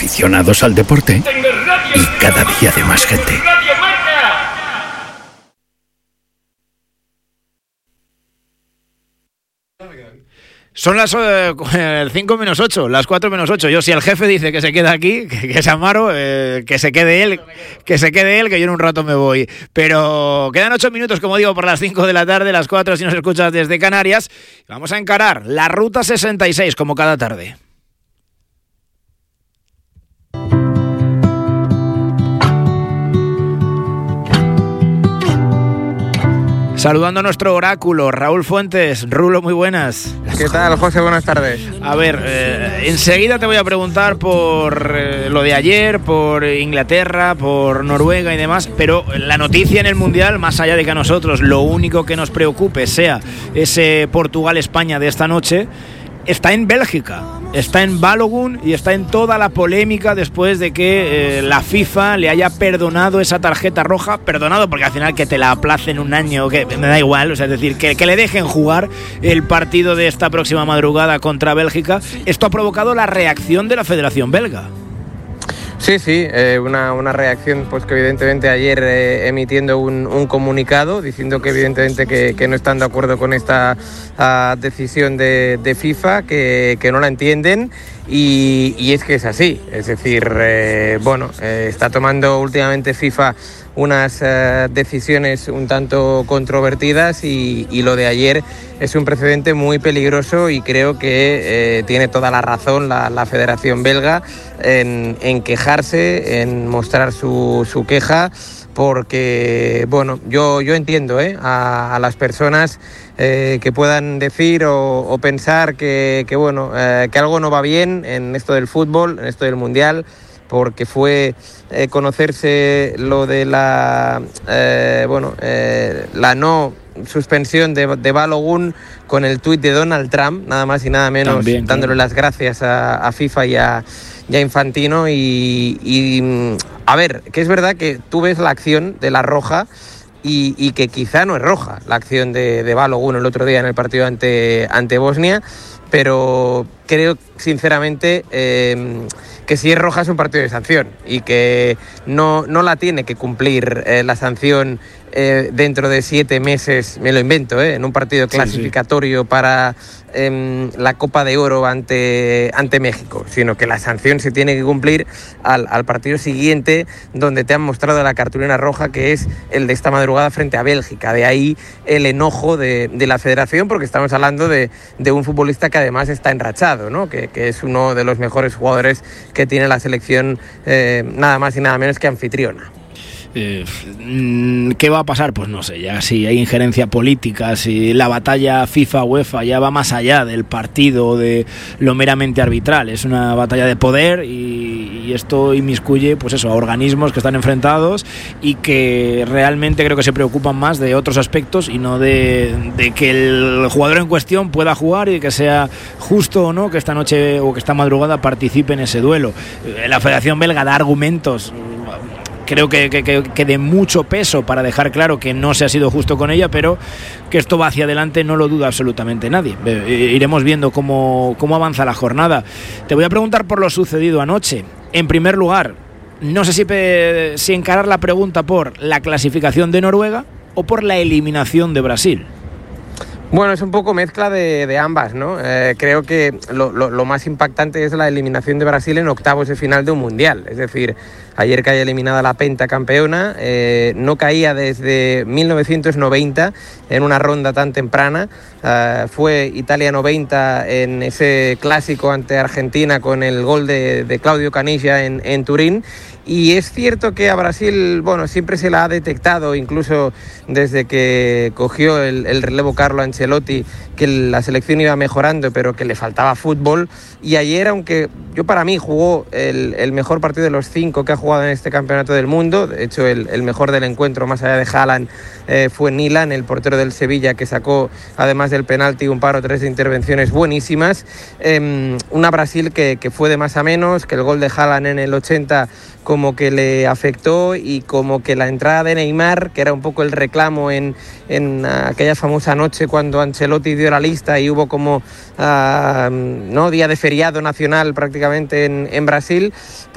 aficionados al deporte y cada día de más gente. Son las 5 menos 8, las 4 menos 8. Yo, si el jefe dice que se queda aquí, que es Amaro, que se quede él, que yo en un rato me voy. Pero quedan 8 minutos, como digo, por las 5 de la tarde, las 4 si nos escuchas desde Canarias. Vamos a encarar la Ruta 66, como cada tarde. Saludando a nuestro oráculo, Raúl Fuentes. Rulo, muy buenas. ¿Qué tal, José? Buenas tardes. A ver, enseguida te voy a preguntar por lo de ayer, por Inglaterra, por Noruega y demás, pero la noticia en el Mundial, más allá de que a nosotros lo único que nos preocupe sea ese Portugal-España de esta noche, está en Bélgica, está en Balogun y está en toda la polémica después de que la FIFA le haya perdonado esa tarjeta roja, perdonado porque al final que te la aplacen un año, que me da igual, o sea, es decir, que le dejen jugar el partido de esta próxima madrugada contra Bélgica. Esto ha provocado la reacción de la Federación Belga. Sí, una reacción pues que evidentemente ayer emitiendo un comunicado diciendo que evidentemente que no están de acuerdo con esta decisión de FIFA, que no la entienden y es que es así, es decir, está tomando últimamente FIFA unas decisiones un tanto controvertidas y lo de ayer es un precedente muy peligroso y creo que tiene toda la razón la Federación Belga en quejarse, en mostrar su queja, porque yo entiendo a las personas que puedan decir o pensar que algo no va bien en esto del fútbol, en esto del Mundial, porque fue conocerse lo de la no suspensión de Balogun con el tuit de Donald Trump, nada más y nada menos. También, dándole las gracias a FIFA y a Infantino y a ver, que es verdad que tú ves la acción de la roja y que quizá no es roja la acción de Balogun el otro día en el partido ante Bosnia, pero creo sinceramente que si es roja es un partido de sanción y que no la tiene que cumplir la sanción dentro de 7 meses, me lo invento, en un partido clasificatorio para la Copa de Oro ante México, sino que la sanción se tiene que cumplir al partido siguiente, donde te han mostrado la cartulina roja, que es el de esta madrugada frente a Bélgica. De ahí el enojo de la Federación, porque estamos hablando de un futbolista que además está enrachado, ¿no? Que es uno de los mejores jugadores que tiene la selección, nada más y nada menos que anfitriona. ¿Qué va a pasar? Pues no sé, ya si hay injerencia política, si la batalla FIFA-UEFA ya va más allá del partido, de lo meramente arbitral, es una batalla de poder y esto inmiscuye pues eso, a organismos que están enfrentados y que realmente creo que se preocupan más de otros aspectos y no de que el jugador en cuestión pueda jugar y que sea justo o no que esta noche o que esta madrugada participe en ese duelo. La Federación Belga da argumentos, creo que de mucho peso para dejar claro que no se ha sido justo con ella, pero que esto va hacia adelante no lo duda absolutamente nadie. Iremos viendo cómo avanza la jornada. Te voy a preguntar por lo sucedido anoche. En primer lugar, no sé si encarar la pregunta por la clasificación de Noruega o por la eliminación de Brasil. Bueno, es un poco mezcla de ambas, ¿no? Creo que lo más impactante es la eliminación de Brasil en octavos de final de un mundial. Es decir, ayer caía eliminada la pentacampeona, no caía desde 1990 en una ronda tan temprana. Fue Italia 90 en ese clásico ante Argentina con el gol de Claudio Caniggia en Turín. Y es cierto que a Brasil, siempre se la ha detectado, incluso desde que cogió el relevo Carlo Ancelotti, que la selección iba mejorando, pero que le faltaba fútbol. Y ayer, aunque para mí jugó el mejor partido de los 5 que ha jugado en este campeonato del mundo, de hecho el mejor del encuentro, más allá de Haaland, fue Nilan, el portero del Sevilla, que sacó, además del penalti, un par o 3 de intervenciones buenísimas. Una Brasil que fue de más a menos, que el gol de Haaland en el 80 como que le afectó y como que la entrada de Neymar, que era un poco el reclamo en aquella famosa noche cuando Ancelotti dio la lista y hubo como día de feriado nacional prácticamente en Brasil,